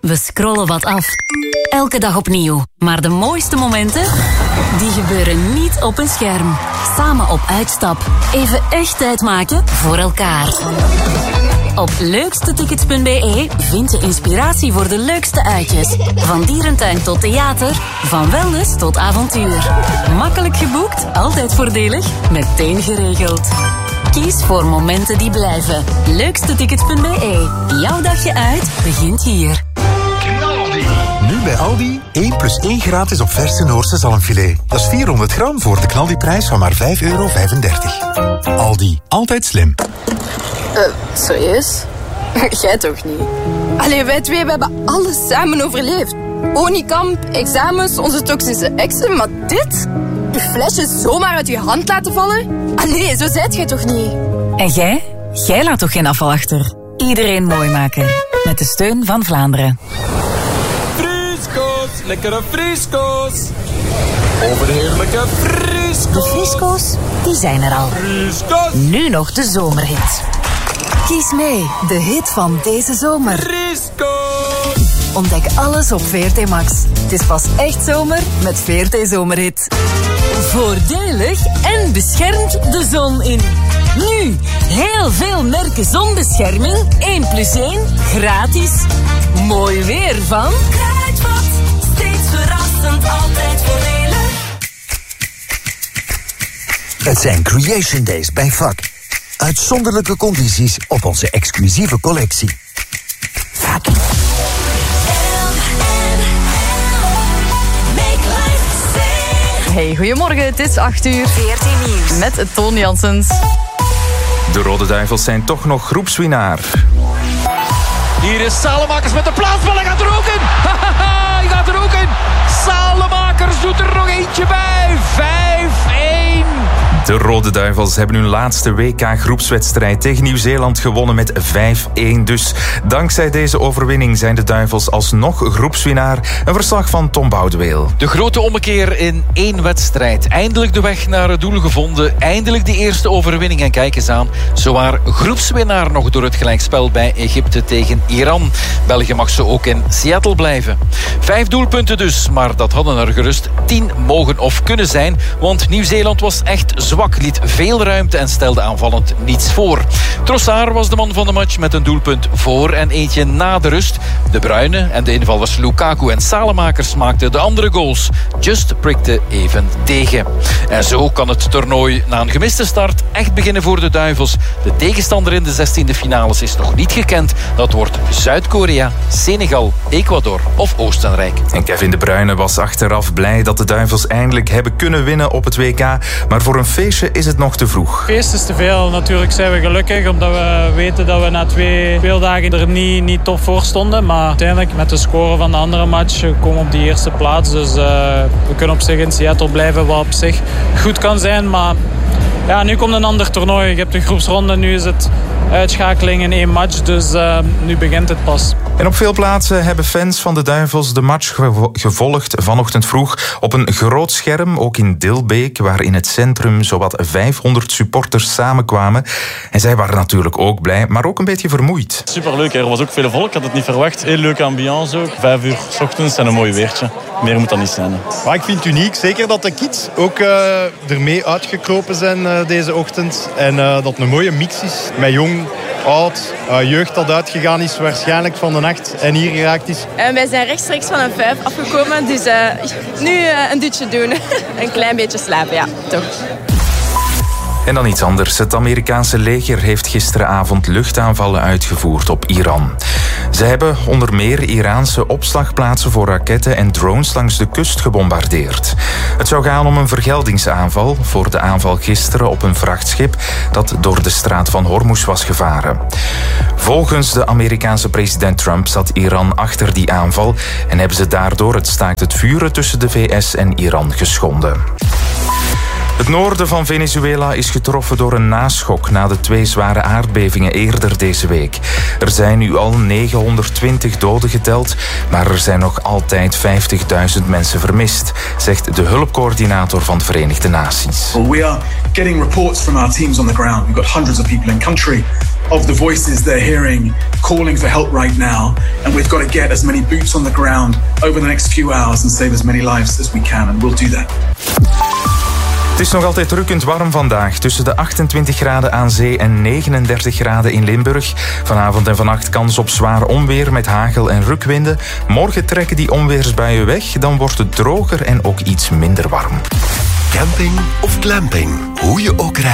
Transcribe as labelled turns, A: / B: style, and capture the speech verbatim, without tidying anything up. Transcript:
A: We scrollen wat af. Elke dag opnieuw. Maar de mooiste momenten, die gebeuren niet op een scherm. Samen op uitstap. Even echt tijd maken voor elkaar. Op leukstetickets punt b e vind je inspiratie voor de leukste uitjes. Van dierentuin tot theater, van wellness tot avontuur. Makkelijk geboekt, altijd voordelig, meteen geregeld. Kies voor momenten die blijven. leukstetickets punt b e. Jouw dagje uit begint hier.
B: Nu bij Aldi, één plus één gratis op verse Noorse zalmfilet. Dat is vierhonderd gram voor de knaldiprijs van maar vijf euro vijfendertig. Aldi, altijd slim.
C: Uh, serieus? Jij toch niet? Allee, wij twee, we hebben alles samen overleefd. Oniekamp, examens, onze toxische exen, maar dit? Je flesje zomaar uit je hand laten vallen? Allee, zo zijt jij toch niet?
D: En jij? Jij laat toch geen afval achter? Iedereen mooi maken. Met de steun van Vlaanderen.
E: Frisco's, lekkere Frisco's. Overheerlijke Frisco's.
D: De Frisco's, die zijn er al.
E: Frisco's.
D: Nu nog de zomerhit. Kies mee, de hit van deze zomer.
E: Frisco's.
D: Ontdek alles op V R T Max. Het is pas echt zomer met V R T Zomerhit.
A: Voordelig en beschermt de zon in. Nu, heel veel merken zonbescherming. één plus één, gratis. Mooi weer van Kruidvat. Steeds verrassend, altijd voordelig.
F: Het zijn Creation Days bij V A K. Uitzonderlijke condities op onze exclusieve collectie. V A K.
G: Hey, goedemorgen, het is acht uur.
A: V R T Nieuws.
G: Met Toon Janssens.
H: De Rode Duivels zijn toch nog groepswinnaar.
E: Hier is Salemakers met de plaatsbal. Hij gaat er ook in. Hij gaat er ook in. Salemakers doet er nog eentje bij. vijf één.
H: De Rode Duivels hebben hun laatste W K-groepswedstrijd tegen Nieuw-Zeeland gewonnen met vijf één. Dus dankzij deze overwinning zijn de Duivels alsnog groepswinnaar. Een verslag van Tom Boudeweel.
I: De grote ommekeer in één wedstrijd. Eindelijk de weg naar het doel gevonden. Eindelijk de eerste overwinning. En kijk eens aan, zowaar groepswinnaar nog door het gelijkspel bij Egypte tegen Iran. België mag zo ook in Seattle blijven. Vijf doelpunten dus, maar dat hadden er gerust tien mogen of kunnen zijn. Want Nieuw-Zeeland was echt zwak, liet veel ruimte en stelde aanvallend niets voor. Trossard was de man van de match met een doelpunt voor en eentje na de rust. De Bruyne en de invallers Lukaku en Salemakers maakten de andere goals. Just prikte even tegen. En zo kan het toernooi na een gemiste start echt beginnen voor de Duivels. De tegenstander in de zestiende finales is nog niet gekend. Dat wordt Zuid-Korea, Senegal, Ecuador of Oostenrijk.
H: En Kevin De Bruyne was achteraf blij dat de Duivels eindelijk hebben kunnen winnen op het W K. Maar voor een feestje is het nog te vroeg.
J: Feest is te veel. Natuurlijk zijn we gelukkig omdat we weten dat we na twee speeldagen er niet, niet top voor stonden. Maar uiteindelijk met de score van de andere match komen we op die eerste plaats. Dus uh, we kunnen op zich in Seattle blijven, wat op zich goed kan zijn. Maar ja, nu komt een ander toernooi. Je hebt een groepsronde, nu is het uitschakeling in één match. Dus uh, nu begint het pas.
H: En op veel plaatsen hebben fans van de Duivels de match gevolgd vanochtend vroeg op een groot scherm, ook in Dilbeek, waar in het centrum zowat vijfhonderd supporters samenkwamen. En zij waren natuurlijk ook blij, maar ook een beetje vermoeid.
K: Superleuk, er was ook veel volk, ik had het niet verwacht. Heel leuke ambiance ook. Vijf uur 's ochtends en een mooi weertje. Meer moet dat niet zijn. Hè.
L: Maar ik vind het uniek, zeker dat de kids ook uh, ermee uitgekropen zijn uh, deze ochtend. En uh, dat het een mooie mix is met jong, oud, uh, jeugd dat uitgegaan is waarschijnlijk van de nacht en hier geraakt is.
C: En wij zijn rechtstreeks van een vijf afgekomen, dus uh, nu uh, een dutje doen. Een klein beetje slapen, ja, toch.
H: En dan iets anders. Het Amerikaanse leger heeft gisteravond luchtaanvallen uitgevoerd op Iran. Ze hebben onder meer Iraanse opslagplaatsen voor raketten en drones langs de kust gebombardeerd. Het zou gaan om een vergeldingsaanval voor de aanval gisteren op een vrachtschip dat door de straat van Hormuz was gevaren. Volgens de Amerikaanse president Trump zat Iran achter die aanval en hebben ze daardoor het staakt het vuren tussen de V S en Iran geschonden. Het noorden van Venezuela is getroffen door een naschok na de twee zware aardbevingen eerder deze week. Er zijn nu al negenhonderdtwintig doden geteld, maar er zijn nog altijd vijftigduizend mensen vermist, zegt de hulpcoördinator van de Verenigde Naties.
M: We are getting reports from our teams on the ground. We've got hundreds of people in country. Of the voices they're hearing calling for help right now, and we've got to get as many boots on the ground over the next few hours and save as many lives as we can, and we'll do that.
H: Het is nog altijd drukkend warm vandaag. Tussen de achtentwintig graden aan zee en negenendertig graden in Limburg. Vanavond en vannacht kans op zwaar onweer met hagel en rukwinden. Morgen trekken die onweersbuien weg. Dan wordt het droger en ook iets minder warm.
N: Camping of glamping, hoe je ook rijdt.